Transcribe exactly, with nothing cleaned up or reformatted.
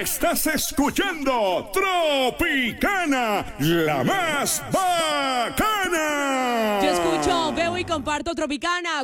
Estás escuchando Tropicana, la más bacana. Yo escucho, veo y comparto Tropicana.